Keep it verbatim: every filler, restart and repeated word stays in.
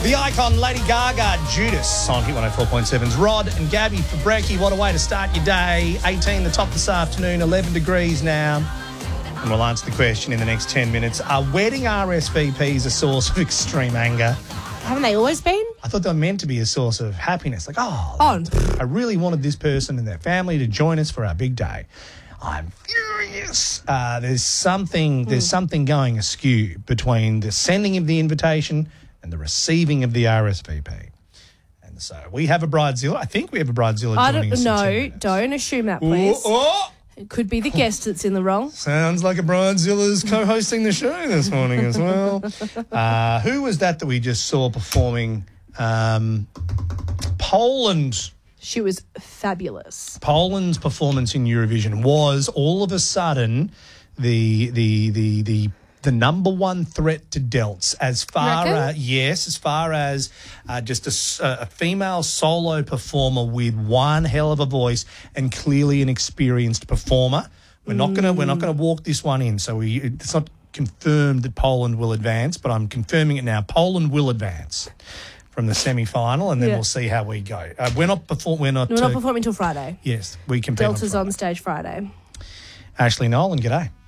The icon Lady Gaga, Judas on Hit one oh four point seven's Rod and Gabby for brekkie. What a way to start your day. eighteen the top this afternoon, eleven degrees now. And we'll answer the question in the next ten minutes. Are wedding R S V Ps a source of extreme anger? Haven't they always been? I thought they were meant to be a source of happiness. Like, oh, Oh. I really wanted this person and their family to join us for our big day. I'm furious. Uh, there's something there's Mm. something going askew between the sending of the invitation and the receiving of the R S V P. And so we have a bridezilla. I think we have a bridezilla I joining don't us in ten know. minutes. Don't assume that, please. Ooh, oh, It could be the guest that's in the wrong. sounds like a bridezilla's co-hosting the show this morning as well. Uh, who was that that we just saw performing? Um, Poland. She was fabulous. Poland's performance in Eurovision was all of a sudden the the the the the number one threat to delts as far reckon? as yes, as far as uh, just a s- a, female solo performer with one hell of a voice and clearly an experienced performer. We're not gonna we're not gonna walk this one in. So we it's not confirmed that Poland will advance, but I'm confirming it now. Poland will advance from the semi-final, and then Yeah. we'll see how we go. Uh, we're not perform. We're not. We're not uh, performing until Friday. Yes, we compete. Delta's on on stage Friday. Friday. Ashley Nolan, g'day.